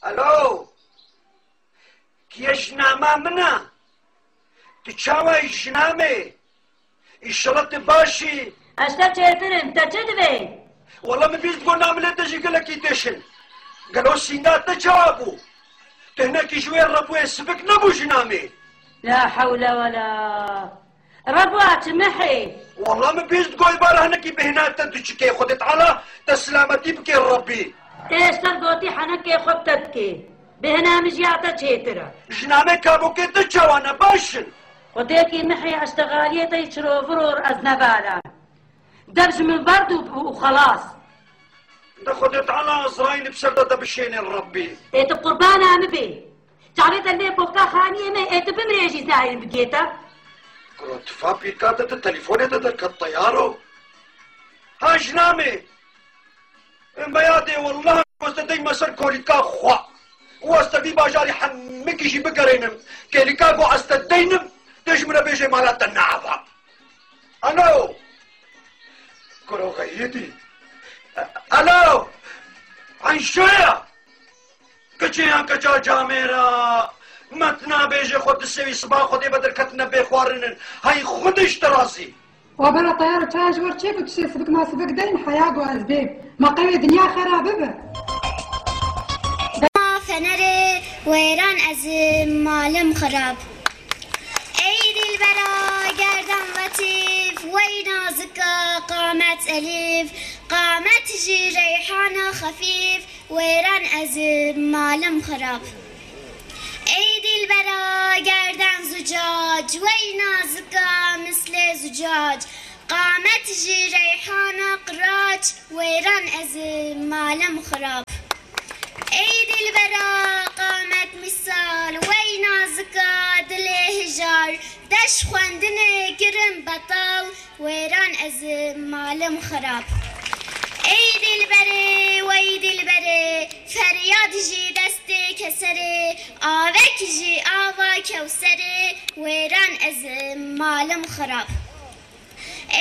الو كي جنامه منا تشاوي جنامي الشلط باشي اشتا چهترم تا چه دوی؟ والله ما بيز تقول نعمل تجي قال لك يدشن قالوا سينات تجاوبوا تهناك شويه ربو يسبك نبو جنامي لا حول ولا ربوات محي والله ما بيز تقول بارا هناك بهنات تدشكي خدت على تسلامتي بكي ربي تيستر قوتي حنكي خبتتكي بهنا مجيعتا چهترا جنامي كابو كي تجاوانا باشن وديكي محي اشتغالية يشرو فرور ازنبالا دبج من برد وخلاص ده خدت على ازرايل بسردة بشين ربي ايت قربانا مبي تعريت اللي بوكا خانية ما ايت بمريجي زاين بقيتا كنت فابي كاتت التليفون تدرك الطيارو ها جنامي بيادي والله واستدي مسر كوريكا خوا واستدي باجاري حمكي جي بقرينم كيريكا قو استدينم تجمنا بيجي مالات النعفة الو كرو غيتي الو عن شوية كچيان كچا جاميرا متنا بيجي خود السوي صباح خودي بدر كتنا بيخوارنن هاي خودش تراسي وبلا طيارة تاج ورتشيك وتشي سبك ما سبك دين حياة وأزبيب ما قوي دنيا خرابة ما فنري ويران أزم مالم خراب عيد البلا قردن لطيف وينازك قامت أليف قامت جي ريحانة خفيف ويران أزم مالم خراب عيد البلا قردن زجاج وينازك مثل زجاج قامت جي ريحانة قراج ويران أزم مالم خراب عيد البلا قامت مثال وينازك دلي هجار دش خواندن كرم بطال ويران أزم مالم خراب عيد البري وعيد البري فرياد جي دستي كسري آوك جي آوا كوسري ويران أزم مالم خراب